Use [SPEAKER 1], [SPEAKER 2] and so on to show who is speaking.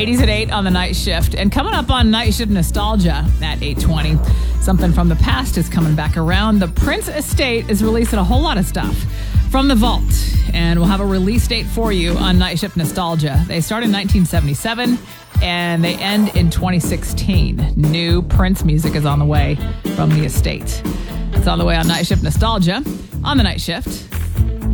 [SPEAKER 1] 80s at 8 on the night shift. And coming up on Night Shift Nostalgia at 8:20, something from the past is coming back around. The Prince Estate is releasing a whole lot of stuff from the vault, and we'll have a release date for you on Night Shift Nostalgia. They start in 1977 and they end in 2016. New Prince music is on the way from the estate. It's on the way on Night Shift Nostalgia on the Night Shift.